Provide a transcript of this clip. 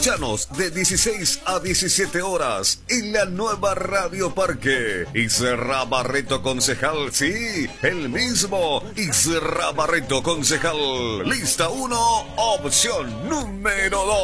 Escúchanos de 16 a 17 horas en la nueva Radio Parque. Isra Barreto concejal, sí, el mismo. Isra Barreto concejal. Lista 1, opción número 2.